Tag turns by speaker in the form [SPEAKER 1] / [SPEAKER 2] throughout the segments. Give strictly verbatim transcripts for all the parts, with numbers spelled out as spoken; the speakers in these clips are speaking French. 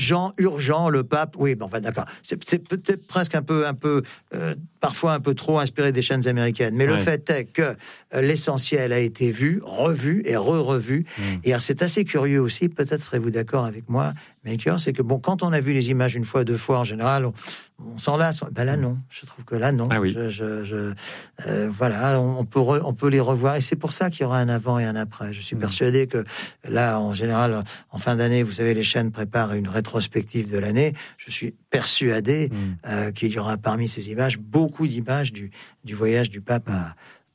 [SPEAKER 1] urgent, urgent, le pape. Oui, bon, enfin, d'accord. C'est, c'est peut-être presque un peu, un peu, euh, parfois un peu trop inspiré des chaînes américaines. Mais ouais. le fait est que euh, l'essentiel a été vu, revu et re-revu. Mmh. Et alors, c'est assez curieux aussi. Peut-être serez-vous d'accord avec moi, Melchior, c'est que bon, quand on a vu les images une fois, deux fois, en général, on, on s'en lasse. Ben là, non. Je trouve que là, non.
[SPEAKER 2] Ah oui.
[SPEAKER 1] Je, je, je, euh, voilà, on peut, re, on peut les revoir. Et c'est pour ça qu'il y aura un avant et un après. Je suis mmh. persuadé que là, en général, en fin d'année, vous savez, les chaînes préparent une rétrospective de l'année. Je suis persuadé mmh. euh, qu'il y aura parmi ces images beaucoup d'images du, du voyage du pape à,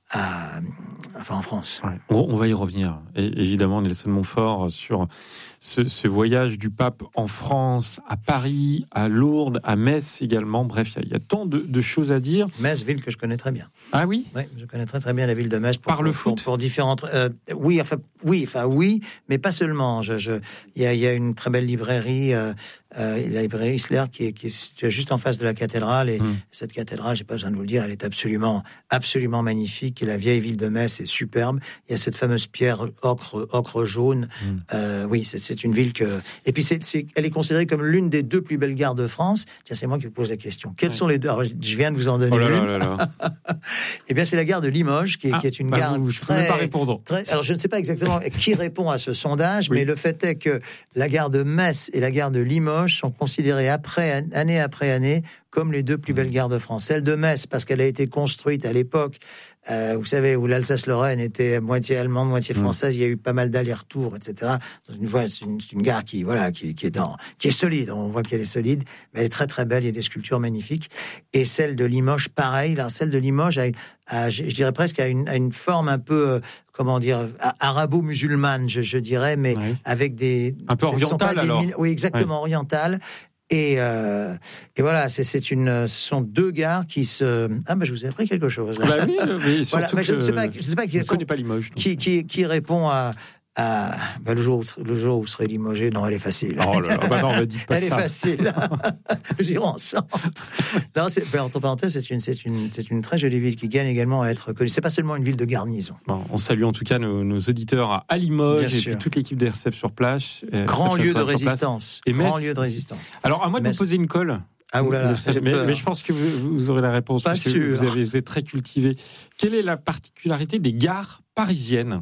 [SPEAKER 1] à, enfin, en France.
[SPEAKER 2] Ouais. On, on va y revenir. Et évidemment, Nelson Montfort sur ce, ce voyage du pape en France, à Paris, à Lourdes, à Metz également. Bref, il y, y a tant de, de choses à dire.
[SPEAKER 1] Metz, ville que je connais très bien.
[SPEAKER 2] Ah oui?
[SPEAKER 1] Oui, je connais très très bien la ville de Metz. Pour,
[SPEAKER 2] Par le
[SPEAKER 1] pour,
[SPEAKER 2] foot?
[SPEAKER 1] Pour, pour différentes... Euh, oui, enfin, oui, enfin, oui, mais pas seulement. Je, je, il y a, il y a une très belle librairie, euh, euh, la librairie Isler, qui est, qui est juste en face de la cathédrale. Et mmh. cette cathédrale, j'ai pas besoin de vous le dire, elle est absolument, absolument magnifique. Et la vieille ville de Metz est superbe. Il y a cette fameuse pierre ocre, ocre jaune. Mmh. Euh, oui, c'est, c'est une ville que... Et puis, c'est, c'est, elle est considérée comme l'une des deux plus belles gares de France. Tiens, c'est moi qui vous pose la question. Quelles ouais. sont les deux? Alors, je viens de vous en donner
[SPEAKER 2] oh là
[SPEAKER 1] une.
[SPEAKER 2] Là là là.
[SPEAKER 1] Eh bien, c'est la gare de Limoges, qui est, ah, qui est une
[SPEAKER 2] bah
[SPEAKER 1] gare
[SPEAKER 2] vous,
[SPEAKER 1] très,
[SPEAKER 2] pas répondre.
[SPEAKER 1] très... Alors, je ne sais pas exactement qui répond à ce sondage, oui. mais le fait est que la gare de Metz et la gare de Limoges sont considérées après, année après année comme les deux plus belles gares de France. Celle de Metz, parce qu'elle a été construite à l'époque, euh, vous savez, où l'Alsace-Lorraine était moitié allemande, moitié française, mmh. il y a eu pas mal d'allers-retours, et cetera. Dans une voie, c'est une, c'est une gare qui, voilà, qui, qui est dans, qui est solide. On voit qu'elle est solide, mais elle est très très belle. Il y a des sculptures magnifiques. Et celle de Limoges, pareil. Alors, celle de Limoges a, a je, je dirais presque a une, a une forme un peu, euh, comment dire, arabo-musulmane, je, je dirais, mais oui. avec des
[SPEAKER 2] un peu orientale alors.
[SPEAKER 1] Des, oui, exactement ouais. orientale. Et, euh, et voilà, c'est, c'est une, ce sont deux gares qui se. Ah, ben, je vous ai appris quelque chose. Là.
[SPEAKER 2] Bah oui, mais
[SPEAKER 1] voilà, mais je ne sais pas, je sais pas qui,
[SPEAKER 2] je ne connais pas Limoges. Donc.
[SPEAKER 1] Qui, qui, qui répond à. Ah, ben le jour où, le jour où vous serez limogé, non, elle est facile.
[SPEAKER 2] Oh là là, bah non, on dit pas
[SPEAKER 1] elle
[SPEAKER 2] ça.
[SPEAKER 1] Elle est facile. Nous irons ensemble. Non, c'est, entre parenthèses, c'est une, c'est une, c'est une très jolie ville qui gagne également à être connue. C'est pas seulement une ville de garnison.
[SPEAKER 2] Bon, on salue en tout cas nos, nos auditeurs à Limoges Bien et sûr. Puis toute l'équipe de R C F sur place.
[SPEAKER 1] Grand lieu de résistance. Et Grand lieu de résistance.
[SPEAKER 2] Alors, à moi de Metz. Vous poser une colle.
[SPEAKER 1] Ah oulala,
[SPEAKER 2] mais, mais je pense que vous, vous aurez la réponse.
[SPEAKER 1] Pas sûr.
[SPEAKER 2] Vous, avez, vous êtes très cultivé. Quelle est la particularité des gares parisiennes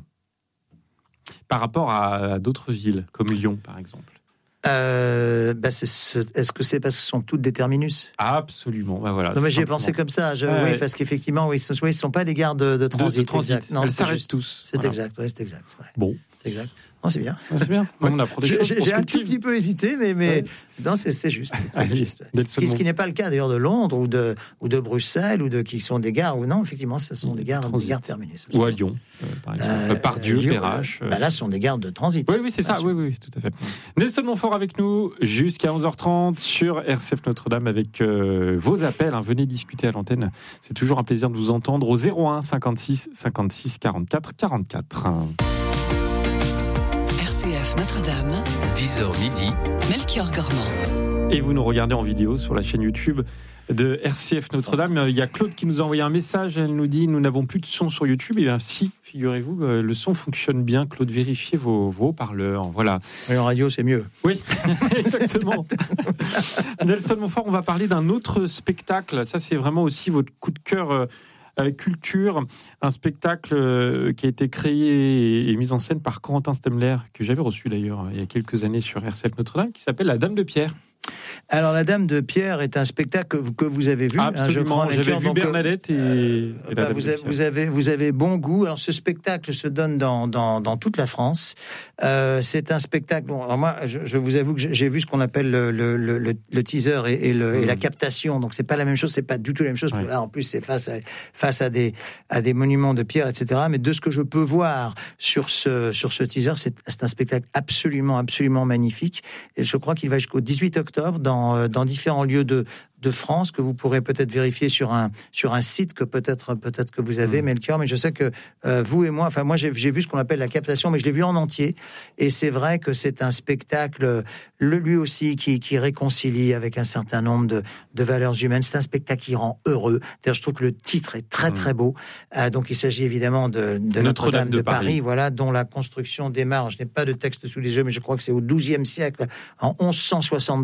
[SPEAKER 2] par rapport à d'autres villes, comme Lyon, par exemple?
[SPEAKER 1] Euh, bah c'est ce, est-ce que c'est parce que ce sont toutes des terminus?
[SPEAKER 2] Absolument, bah voilà.
[SPEAKER 1] Non, mais j'y ai pensé comme ça. Je, ouais, oui, ouais. Parce qu'effectivement, oui, ce ne sont pas des gares de, de transit.
[SPEAKER 2] De, de transit.
[SPEAKER 1] Exact. Non,
[SPEAKER 2] elles s'arrêtent juste, tous.
[SPEAKER 1] C'est voilà. exact, ouais, c'est exact. Ouais.
[SPEAKER 2] Bon.
[SPEAKER 1] C'est exact. Non, c'est bien.
[SPEAKER 2] Ouais, c'est bien. Ouais. On apprend des
[SPEAKER 1] j'ai,
[SPEAKER 2] choses.
[SPEAKER 1] J'ai, j'ai un tout petit peu hésité, mais, mais ouais. non, c'est, c'est juste. C'est
[SPEAKER 2] Allez,
[SPEAKER 1] juste ouais. ce, qui, ce qui n'est pas le cas d'ailleurs de Londres ou de, ou de Bruxelles ou de qui sont des gares ou non, effectivement, ce sont des gares, des gares terminus.
[SPEAKER 2] Ou à Lyon, euh, par exemple. Euh, Pardieu,
[SPEAKER 1] Lyon,
[SPEAKER 2] Perrache.
[SPEAKER 1] Euh, bah là, ce sont des gares de transit.
[SPEAKER 2] Oui, oui, c'est ça. Oui, oui, tout à fait. Nelson Montfort avec nous jusqu'à onze heures trente sur R C F Notre-Dame avec euh, vos appels. Hein. Venez discuter à l'antenne. C'est toujours un plaisir de vous entendre au zéro un cinquante-six cinquante-six quarante-quatre quarante-quatre.
[SPEAKER 3] R C F Notre-Dame,
[SPEAKER 4] dix heures midi,
[SPEAKER 3] Melchior Gormand.
[SPEAKER 2] Et vous nous regardez en vidéo sur la chaîne YouTube de R C F Notre-Dame. Il y a Claude qui nous a envoyé un message. Elle nous dit « Nous n'avons plus de son sur YouTube ». Eh bien si, figurez-vous, le son fonctionne bien. Claude, vérifiez vos, vos haut-parleurs. Voilà.
[SPEAKER 1] Et en radio, c'est mieux.
[SPEAKER 2] Oui, exactement. Nelson Montfort, on va parler d'un autre spectacle. Ça, c'est vraiment aussi votre coup de cœur euh, euh, culture. Un spectacle euh, qui a été créé et, et mis en scène par Corentin Stemler, que j'avais reçu d'ailleurs il y a quelques années sur R C F Notre-Dame, qui s'appelle La Dame de Pierre.
[SPEAKER 1] Alors, La Dame de Pierre est un spectacle que vous, que vous avez vu.
[SPEAKER 2] Absolument, hein, je crois, j'avais vu donc, Bernadette et, euh, et
[SPEAKER 1] bah, vous, avez, vous, avez, vous avez bon goût. Alors, ce spectacle se donne dans, dans, dans toute la France. Euh, c'est un spectacle... Bon, alors moi, je, je vous avoue que j'ai vu ce qu'on appelle le, le, le, le teaser et, et, le, mmh. et la captation. Donc, c'est pas la même chose, c'est pas du tout la même chose. Ouais. Là, en plus, c'est face à, face à, des, à des monuments de pierre, et cetera. Mais de ce que je peux voir sur ce, sur ce teaser, c'est, c'est un spectacle absolument, absolument magnifique. Et je crois qu'il va jusqu'au dix-huit octobre dans dans, dans différents lieux de, de France que vous pourrez peut-être vérifier sur un, sur un site que peut-être, peut-être que vous avez, mmh. Melchior, mais je sais que euh, vous et moi, enfin moi j'ai, j'ai vu ce qu'on appelle la captation, mais je l'ai vu en entier, et c'est vrai que c'est un spectacle, le, lui aussi, qui, qui réconcilie avec un certain nombre de, de valeurs humaines. C'est un spectacle qui rend heureux. D'ailleurs, je trouve que le titre est très très beau. Euh, donc il s'agit évidemment de, de Notre-Dame, Notre-Dame de, de Paris, Paris, voilà, dont la construction démarre, je n'ai pas de texte sous les yeux, mais je crois que c'est au douzième siècle, en onze cent soixante.